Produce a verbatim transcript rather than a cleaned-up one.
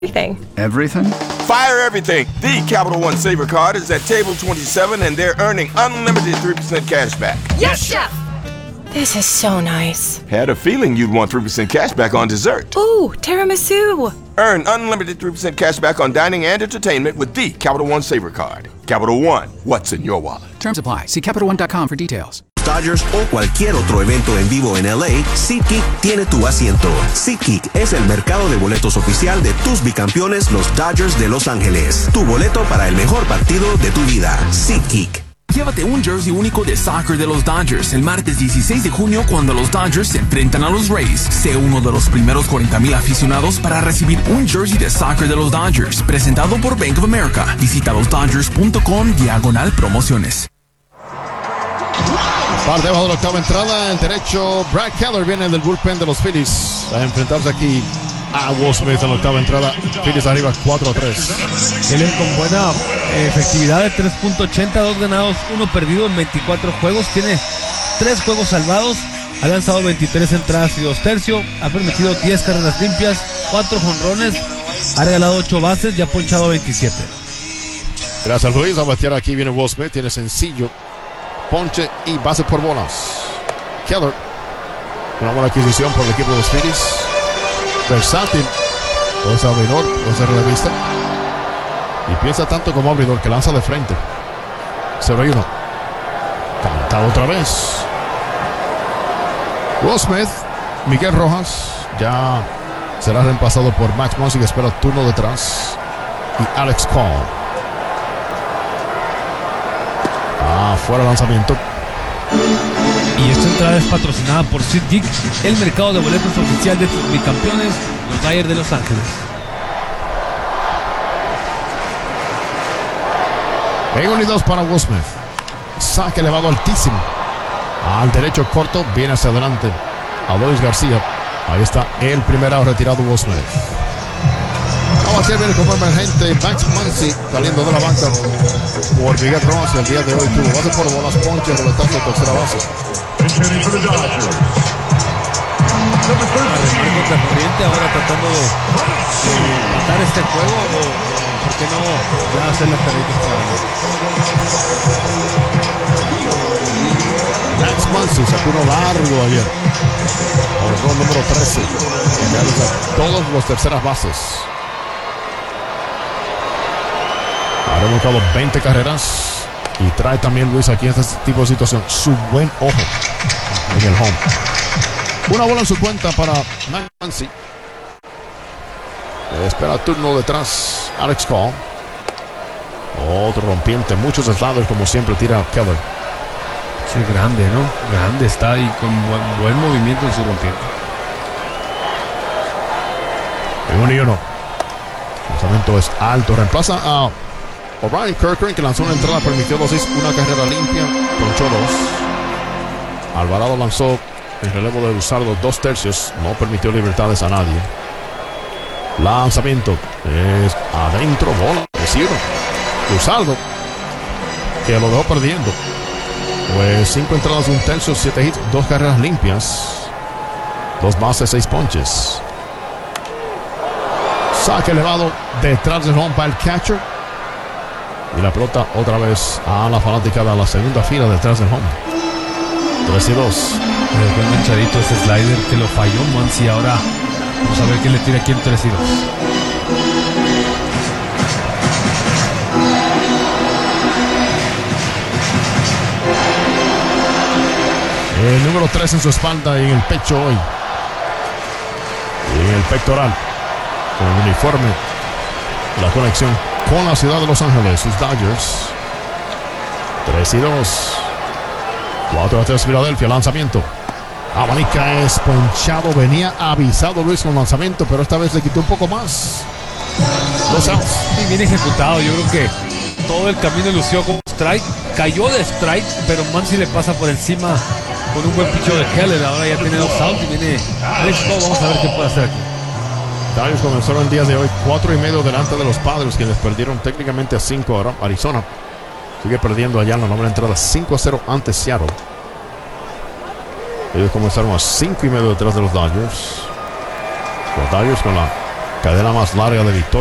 Everything. Everything? Fire everything. The Capital One Saver Card is at table twenty-seven, and they're earning unlimited three percent cash back. Yes, Chef! This is so nice. Had a feeling you'd want three percent cash back on dessert. Ooh, tiramisu. Earn unlimited three percent cash back on dining and entertainment with the Capital One Saver Card. Capital One, what's in your wallet? Terms apply. See Capital One dot com for details. Dodgers o cualquier otro evento en vivo en L A, SeatGeek tiene tu asiento. SeatGeek es el mercado de boletos oficial de tus bicampeones, los Dodgers de Los Ángeles. Tu boleto para el mejor partido de tu vida. SeatGeek. Llévate un jersey único de soccer de los Dodgers el martes dieciséis de junio cuando los Dodgers se enfrentan a los Rays. Sé uno de los primeros cuarenta mil aficionados para recibir un jersey de soccer de los Dodgers, presentado por Bank of America. Visita los dodgers punto com diagonal promociones. Par debajo de la octava entrada, el derecho Brad Keller viene del bullpen de los Phillies a enfrentarse aquí a Will Smith en la octava entrada. Phillies arriba cuatro a tres. Keller con buena efectividad de tres punto ochenta, dos ganados, uno perdido en veinticuatro juegos. Tiene tres juegos salvados, ha lanzado veintitrés entradas y dos tercios, ha permitido diez carreras limpias, cuatro jonrones, ha regalado ocho bases y ha ponchado veintisiete. Gracias, Luis. A batear aquí viene Will Smith, tiene sencillo, ponche y base por bolas. Keller, una buena adquisición por el equipo de los Phillies. Versátil, puede ser abridor, puede ser relevista, y piensa tanto como abridor que lanza de frente. cero uno. Cantado otra vez. Will Smith, Miguel Rojas ya será reemplazado por Max Muncy, que espera turno detrás, y Alex Call. Ah, fuera lanzamiento. Y esta entrada es patrocinada por SeatGeek, el mercado de boletos oficial de sus bicampeones, los Dodgers de Los Ángeles. En unidos para Will Smith. Saque elevado altísimo. Al derecho corto, viene hacia adelante Adolis García. Ahí está el primer out retirado, Will Smith. A batear viene como emergente Max Muncy, saliendo de la banca por Miguel Rojas. El día de hoy tuvo base por bolas, ponche, relatazo de tercera base. Contra corriente, ahora tratando de, de matar este juego, o por qué no ya hacer las carreras para Max Muncy sacó uno largo ayer. Por el número trece. Que realiza todos los terceras bases. Ha remolcado veinte carreras. Y trae también, Luis, aquí en este tipo de situación su buen ojo en el home. Una bola en su cuenta para Max Muncy. Espera turno detrás Alex Call. Otro rompiente, muchos sliders como siempre tira Keller. Sí, grande, ¿no? Grande está y con buen, buen movimiento en su rompiente. En uno y uno. El lanzamiento es alto. Reemplaza a O'Brien Kirkland, que lanzó una entrada, permitió dos hits, una carrera limpia, ponchó dos. Alvarado lanzó en relevo de Luzardo dos tercios, no permitió libertades a nadie. Lanzamiento es adentro, bola, recibe Luzardo, que lo dejó perdiendo. Pues cinco entradas, un tercio, siete hits, dos carreras limpias, dos bases, seis ponches. Saque elevado detrás del home para el catcher. Y la pelota otra vez a la fanática de la segunda fila detrás del home. tres y dos. Qué manchadito ese slider que lo falló Muncy. Ahora vamos a ver quién le tira aquí en tres y dos. El número tres en su espalda y en el pecho hoy. Y en el pectoral. Con el uniforme. La conexión con la ciudad de Los Ángeles, sus Dodgers. tres y dos. cuatro a tres Filadelfia, lanzamiento. Abanica es ponchado, venía avisado Luis con lanzamiento, pero esta vez le quitó un poco más. Dos outs. Y bien ejecutado, yo creo que todo el camino lució como strike, cayó de strike, pero Muncy le pasa por encima con un buen picheo de Keller. Ahora ya tiene dos outs y viene Alex Cole. Vamos a ver qué puede hacer aquí. Dodgers comenzaron el día de hoy cuatro y medio delante de los Padres, quienes perdieron técnicamente a cinco. Ahora Arizona sigue perdiendo allá en la novena entrada cinco a cero ante Seattle. Ellos comenzaron a cinco y medio detrás de los Dodgers. Los Dodgers con la Cadena más larga de victorias.